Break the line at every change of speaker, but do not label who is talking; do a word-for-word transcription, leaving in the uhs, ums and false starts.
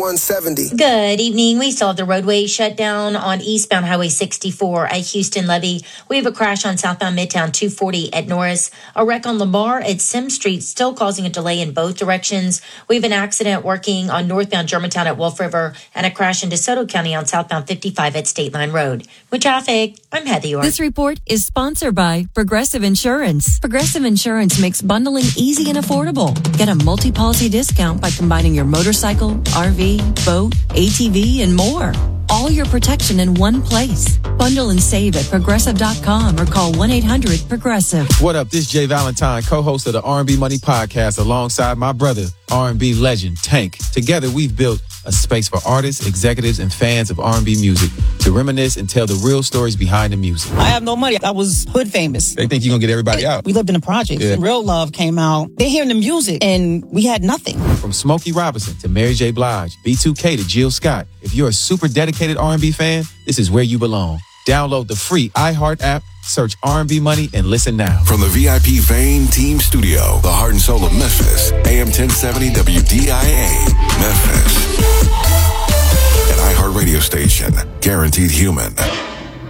one seventy.
Good evening. We still have the roadway shut down on eastbound Highway sixty-four at Houston Levee. We have a crash on southbound Midtown two forty at Norris. A wreck on Lamar at Sim Street, still causing a delay in both directions. We have an accident working on northbound Germantown at Wolf River and a crash in DeSoto County on southbound fifty-five at State Line Road. With traffic, I'm Heather York.
This report is sponsored by Progressive Insurance. Progressive Insurance makes bundling easy and affordable. Get a multi-policy discount by combining your motorcycle, R V, boat, A T V, and more. All your protection in one place. Bundle and save at progressive dot com or call one eight hundred progressive.
What up? This is Jay Valentine, co-host of the R and B Money Podcast, alongside my brother, R and B legend Tank. Together, we've built a space for artists, executives, and fans of R and B music to reminisce and tell the real stories behind the music.
I have no money. I was hood famous.
They think you're going to get everybody out.
We lived in the projects.
Yeah.
Real Love came out. They're hearing the music, and we had nothing.
From Smokey Robinson to Mary J. Blige, B two K to Jill Scott. If you're a super dedicated R and B fan, this is where you belong. Download the free iHeart app, search R and B Money, and listen now.
From the V I P Vane Team Studio, the heart and soul of Memphis, A M ten seventy W D I A, Memphis. An iHeart radio station, guaranteed human.